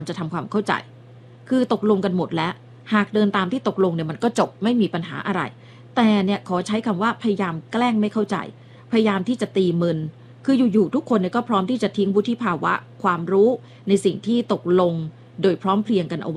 จะทำความเข้าใจคือตกลงกันหมดแล้วหากเดินตามที่ตกลงเนี่ยมันก็จบไม่มีปัญหาอะไรแต่เนี่ยขอใช้คำว่าพยายามแกล้งไม่เข้าใจพยายามที่จะตีมึนคืออยู่ๆทุกคนเนี่ยก็พร้อมที่จะทิ้งวุฒิภาวะความรู้ในสิ่งที่ตกลงโดยพร้อมเพรียงกันเอา